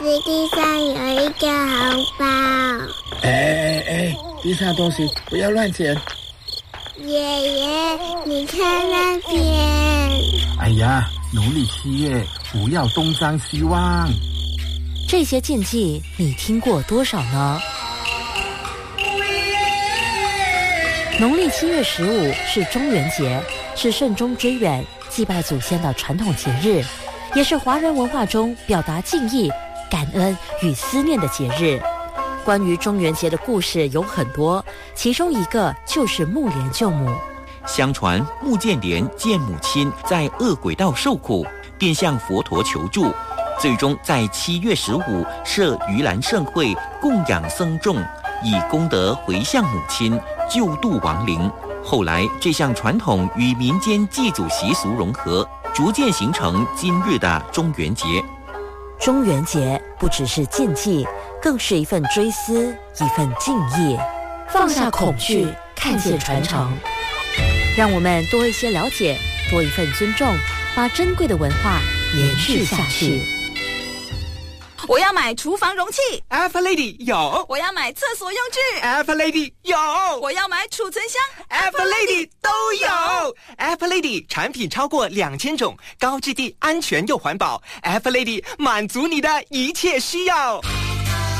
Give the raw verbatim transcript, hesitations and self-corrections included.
师，地上有一个红包。 哎哎哎，地上东西不要乱捡。 爷爷，你看那边。 哎呀，农历七月不要东张西望。 这些禁忌你听过多少呢？农历七月十五是中元节，是慎终追远、祭拜祖先的传统节日，也是华人文化中表达敬意、感恩与思念的节日。关于中元节的故事有很多，其中一个就是木莲救母。 相传木建连见母亲在恶鬼道受苦，便向佛陀求助，最终在七月十五设盂兰盛会，供养僧众，以功德回向母亲，救度亡灵。后来这项传统与民间祭祖习俗融合，逐渐形成今日的中元节。 中元节不只是禁忌，更是一份追思，一份敬意。放下恐惧，看见传承，让我们多一些了解，多一份尊重，把珍贵的文化延续下去。 我要买厨房容器 Alpha Lady 有， 我要买厕所用具 Alpha Lady 有， 我要买储存箱 Alpha Lady 都有。Alpha Lady 产品超过两千种，高质地、安全又环保。Alpha Lady 满足你的一切需要。